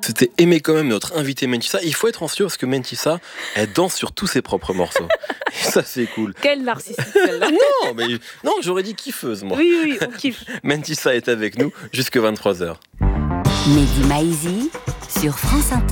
c'était aimer quand même notre invitée Mentissa. Il faut être anxieux parce que Mentissa, elle danse sur tous ses propres morceaux. Et ça, c'est cool. Quelle narcissique celle-là. Non, j'aurais dit kiffeuse, moi. Oui, on kiffe. Mentissa est avec nous jusque 23h. Mehdi Maizi sur France Inter.